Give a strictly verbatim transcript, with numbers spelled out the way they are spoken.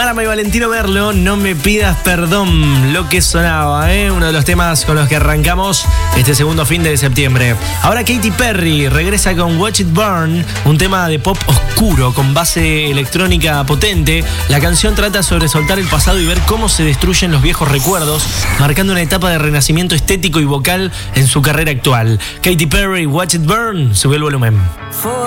Marama y Valentino Merlo, No me pidas perdón, lo que sonaba, ¿eh? Uno de los temas con los que arrancamos este segundo fin de septiembre. Ahora Katy Perry regresa con Watch It Burn, un tema de pop oscuro con base electrónica potente. La canción trata sobre soltar el pasado y ver cómo se destruyen los viejos recuerdos, marcando una etapa de renacimiento estético y vocal en su carrera actual. Katy Perry, Watch It Burn, sube el volumen.